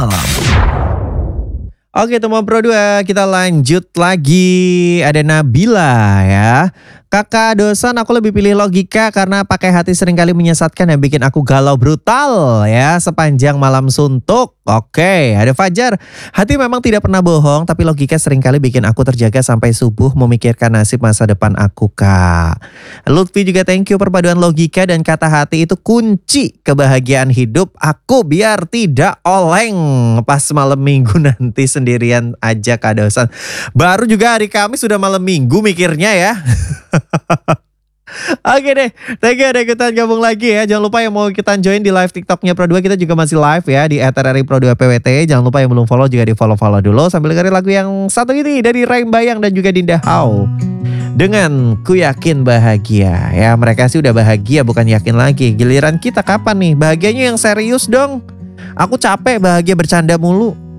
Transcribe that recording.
Oke teman Pro 2, kita lanjut lagi. Ada Nabila ya. Kakak dosen, aku lebih pilih logika karena pakai hati seringkali menyesatkan dan bikin aku galau brutal ya sepanjang malam suntuk. Oke, ada Fajar. Hati memang tidak pernah bohong tapi logika seringkali bikin aku terjaga sampai subuh memikirkan nasib masa depan aku, Kak. Lutfi juga thank you, perpaduan logika dan kata hati itu kunci kebahagiaan hidup aku biar tidak oleng pas malam minggu nanti sendirian aja, Kak dosen. Baru juga hari Kamis sudah malam minggu mikirnya ya. Oke deh, thank you udah ikutan gabung lagi ya. Jangan lupa yang mau ikutan join di live TikToknya Pro 2, kita juga masih live ya di @RRI Pro 2 PWT. Jangan lupa yang belum follow juga di follow dulu sambil dengerin lagu yang satu ini dari Raim Bayang dan juga Dinda Hau dengan Ku Yakin Bahagia. Ya mereka sih udah bahagia, bukan yakin lagi. Giliran kita kapan nih? Bahagianya yang serius dong. Aku capek bahagia bercanda mulu.